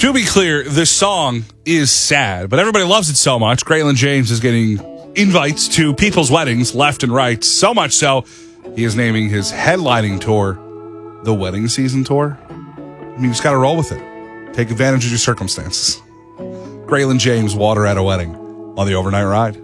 To be clear, this song is sad, but everybody loves it so much. Graylin James is getting invites to people's weddings left and right, so much so he is naming his headlining tour the Wedding Season Tour. I mean, you just got to roll with it. Take advantage of your circumstances. Graylin James, Water at a Wedding on the Overnight Ride.